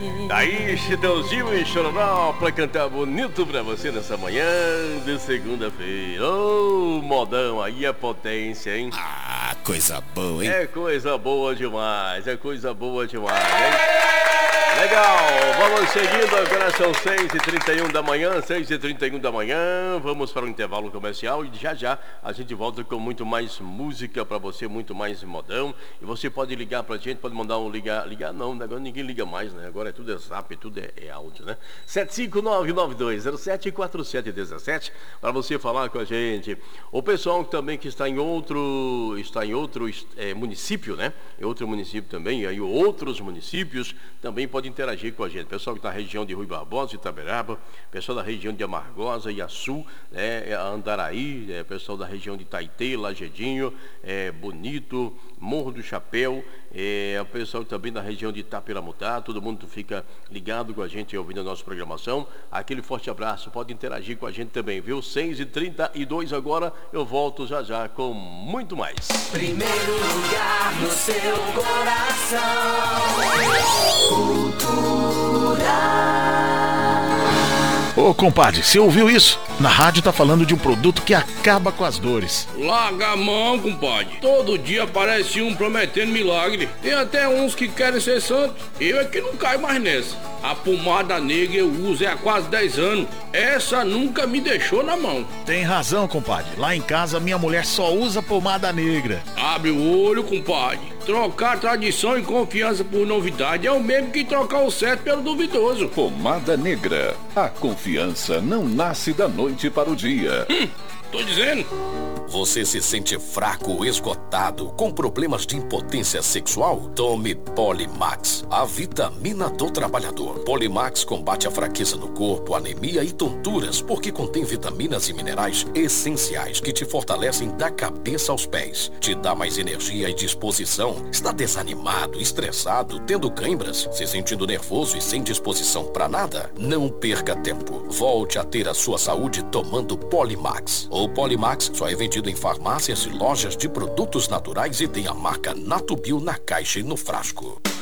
Daí, Chitãozinho e Chororó pra cantar bonito pra você nessa manhã de segunda-feira. Ô, modão, aí é potência, hein? Ah, coisa boa, hein? É coisa boa demais, hein? Legal, vamos seguindo, agora são 6h31 da manhã, 6h31 da manhã, vamos para o intervalo comercial e já a gente volta com muito mais música para você, muito mais modão, e você pode ligar pra gente, pode mandar um ligar não, agora ninguém liga mais, né, agora tudo é zap, tudo é áudio, né, 75992074717, para você falar com a gente. O pessoal também que está em outro município, né, em outro município também, e aí outros municípios também podem interagir com a gente. Pessoal que está na região de Rui Barbosa, Itaberaba, pessoal da região de Amargosa, Iaçu, Andaraí, pessoal da região de Taitê, Lagedinho, Bonito, Morro do Chapéu, o pessoal também da região de Itapiramutá, todo mundo fica ligado com a gente ouvindo a nossa programação. Aquele forte abraço, pode interagir com a gente também, viu? 6h32 agora, eu volto já com muito mais. Primeiro lugar no seu coração. Ô, compadre, você ouviu isso? Na rádio tá falando de um produto que acaba com as dores. Larga a mão, compadre. Todo dia aparece um prometendo milagre. Tem até uns que querem ser santos. Eu é que não caio mais nessa. A pomada negra eu uso há quase 10 anos. Essa nunca me deixou na mão. Tem razão, compadre. Lá em casa minha mulher só usa pomada negra. Abre o olho, compadre. Trocar tradição e confiança por novidade é o mesmo que trocar o certo pelo duvidoso. Pomada negra. A confiança não nasce da noite para o dia. Tô dizendo. Você se sente fraco, esgotado, com problemas de impotência sexual? Tome Polimax, a vitamina do trabalhador. Polimax combate a fraqueza no corpo, anemia e tonturas, porque contém vitaminas e minerais essenciais que te fortalecem da cabeça aos pés. Te dá mais energia e disposição. Está desanimado, estressado, tendo câimbras, se sentindo nervoso e sem disposição para nada? Não perca tempo. Volte a ter a sua saúde tomando Polimax. O Polimax só é vendido em farmácias e lojas de produtos naturais e tem a marca Natubio na caixa e no frasco.